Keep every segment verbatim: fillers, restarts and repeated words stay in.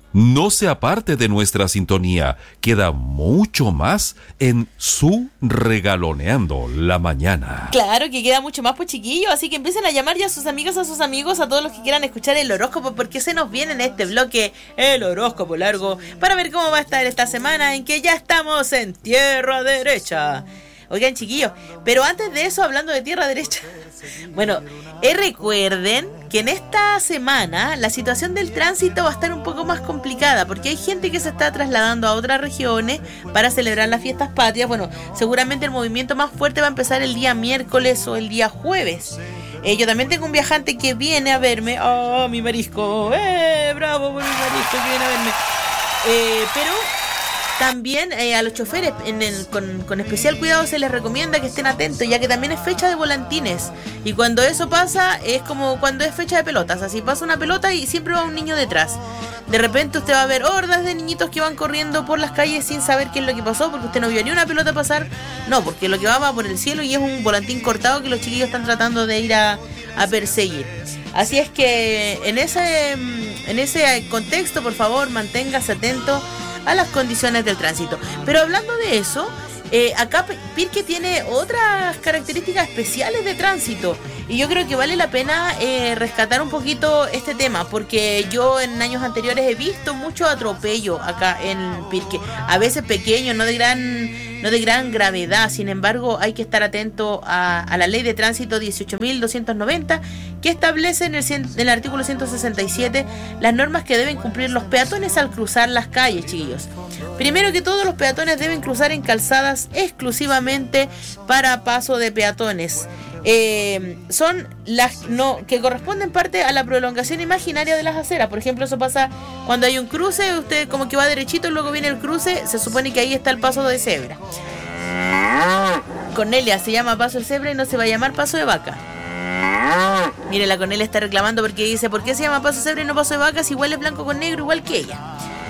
No se aparte de nuestra sintonía, queda mucho más en Su Regaloneando la Mañana. Claro que queda mucho más, pues chiquillos, así que empiecen a llamar ya a sus amigos, a sus amigos, a todos los que quieran escuchar el horóscopo, porque se nos viene en este bloque el horóscopo largo, para ver cómo va a estar esta semana en que ya estamos en tierra derecha. Oigan, chiquillos, pero antes de eso, hablando de tierra derecha, bueno, eh, recuerden que en esta semana la situación del tránsito va a estar un poco más complicada, porque hay gente que se está trasladando a otras regiones para celebrar las fiestas patrias. Bueno, seguramente el movimiento más fuerte va a empezar el día miércoles o el día jueves. Eh, yo también tengo un viajante que viene a verme. ¡Oh, mi marisco! ¡Eh, bravo por mi marisco que viene a verme! Eh, pero... También eh, a los choferes en el, con, con especial cuidado se les recomienda que estén atentos, ya que también es fecha de volantines. Y cuando eso pasa es como cuando es fecha de pelotas. Así pasa una pelota y siempre va un niño detrás. De repente usted va a ver hordas de niñitos que van corriendo por las calles sin saber qué es lo que pasó, porque usted no vio ni una pelota pasar. No, porque lo que va va por el cielo y es un volantín cortado que los chiquillos están tratando de ir a, a perseguir. Así es que en ese, en ese contexto, por favor, manténgase atento a las condiciones del tránsito. Pero hablando de eso, eh, acá Pirque tiene otras características especiales de tránsito y yo creo que vale la pena eh, rescatar un poquito este tema, porque yo en años anteriores he visto mucho atropello acá en Pirque, a veces pequeños, no de gran no de gran gravedad. Sin embargo, hay que estar atento a, a la ley de tránsito dieciocho mil doscientos noventa, que establece en el, en el artículo ciento sesenta y siete las normas que deben cumplir los peatones al cruzar las calles, chiquillos. Primero que todo, los peatones deben cruzar en calzadas exclusivamente para paso de peatones. Eh, son las no que corresponden parte a la prolongación imaginaria de las aceras. Por ejemplo, eso pasa cuando hay un cruce, usted como que va derechito y luego viene el cruce, se supone que ahí está el paso de cebra. Cornelia, se llama paso de cebra y no se va a llamar paso de vaca. Mire, la Cornelia está reclamando porque dice, ¿por qué se llama paso de cebra y no paso de vaca si igual es blanco con negro igual que ella?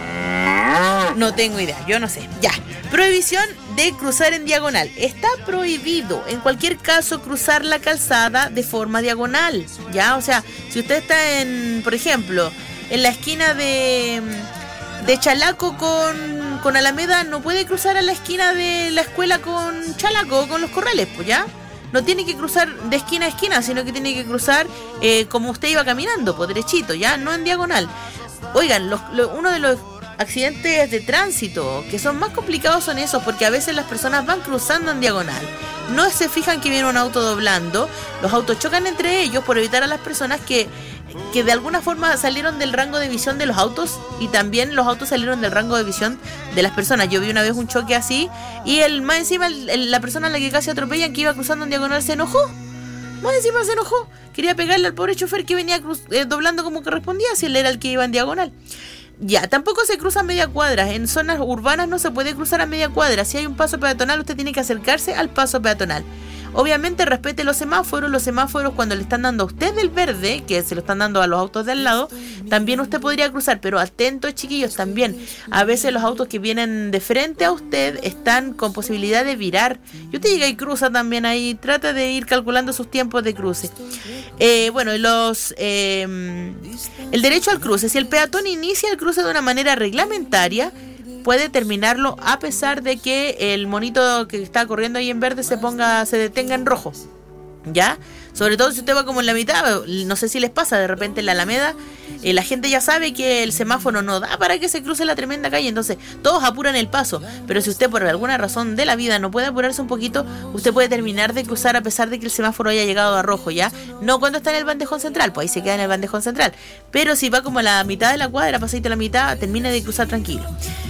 No tengo idea, yo no sé. Ya. Prohibición de cruzar en diagonal. Está prohibido en cualquier caso cruzar la calzada de forma diagonal. Ya, o sea, si usted está en, por ejemplo, en la esquina de de Chalaco con, con Alameda, no puede cruzar a la esquina de la escuela con Chalaco, con los Corrales, pues ya. No tiene que cruzar de esquina a esquina, sino que tiene que cruzar eh, como usted iba caminando, pues derechito, ya, no en diagonal. Oigan, los, lo, uno de los accidentes de tránsito que son más complicados son esos, porque a veces las personas van cruzando en diagonal, no se fijan que viene un auto doblando, los autos chocan entre ellos por evitar a las personas que, que de alguna forma salieron del rango de visión de los autos, y también los autos salieron del rango de visión de las personas. Yo vi una vez un choque así y el más encima el, el, la persona a la que casi atropellan, que iba cruzando en diagonal, se enojó. Más encima se enojó, quería pegarle al pobre chofer que venía cruz, eh, doblando como correspondía, si él era el que iba en diagonal. Ya, tampoco se cruza a media cuadra. En zonas urbanas no se puede cruzar a media cuadra. Si hay un paso peatonal, usted tiene que acercarse al paso peatonal. Obviamente respete los semáforos. Los semáforos, cuando le están dando a usted el verde, que se lo están dando a los autos de al lado, también usted podría cruzar. Pero atentos, chiquillos, también. A veces los autos que vienen de frente a usted están con posibilidad de virar. Y usted llega y cruza también ahí. Trata de ir calculando sus tiempos de cruce. Eh, bueno, los eh, el derecho al cruce. Si el peatón inicia el cruce de una manera reglamentaria, puede terminarlo a pesar de que el monito que está corriendo ahí en verde se ponga, se detenga en rojo. ¿Ya? Sobre todo si usted va como en la mitad, no sé si les pasa, de repente en la Alameda, eh, la gente ya sabe que el semáforo no da para que se cruce la tremenda calle, entonces todos apuran el paso, pero si usted por alguna razón de la vida no puede apurarse un poquito, usted puede terminar de cruzar a pesar de que el semáforo haya llegado a rojo, ¿ya? No cuando está en el bandejón central, pues ahí se queda en el bandejón central, pero si va como a la mitad de la cuadra, pasadito a la mitad, termine de cruzar tranquilo.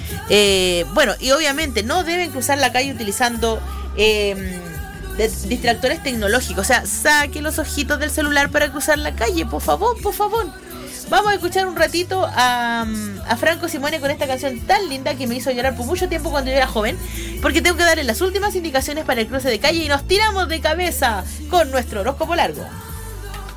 Eh, bueno, y obviamente no deben cruzar la calle utilizando eh, distractores tecnológicos, o sea, saque los ojitos del celular para cruzar la calle, por favor, por favor. Vamos a escuchar un ratito a, a Franco Simone con esta canción tan linda que me hizo llorar por mucho tiempo cuando yo era joven, porque tengo que darle las últimas indicaciones para el cruce de calle y nos tiramos de cabeza con nuestro horóscopo largo.